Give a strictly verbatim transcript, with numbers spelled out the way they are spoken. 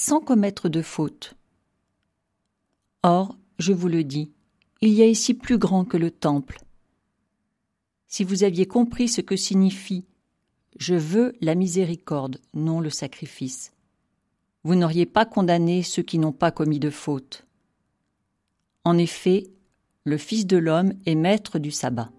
sans commettre de faute. Or, je vous le dis, il y a ici plus grand que le temple. Si vous aviez compris ce que signifie « Je veux la miséricorde, non le sacrifice », vous n'auriez pas condamné ceux qui n'ont pas commis de faute. En effet, le Fils de l'homme est maître du sabbat.